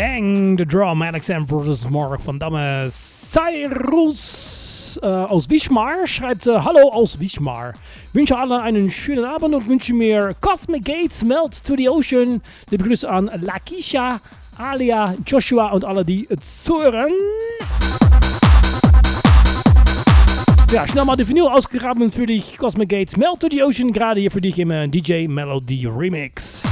Bang the Drum, Alexander Brothers, Mark van Damme, Cyrus aus Wismar schreibt Hallo aus Wismar. Wünsche alle einen schönen Abend und wünsche mir Cosmic Gates, Melt to the Ocean. Liebe Grüße an Lakisha, Alia, Joshua und alle, die zuhören. Ja, schnell mal die Vinyl ausgegraben für dich. Cosmic Gates, Melt to the Ocean, gerade hier für dich im DJ Melody Remix.